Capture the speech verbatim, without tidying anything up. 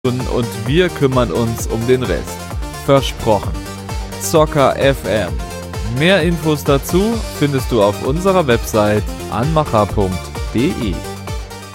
und wir kümmern uns um den Rest. Versprochen. Zocker F M. Mehr Infos dazu findest du auf unserer Website anmacher punkt de.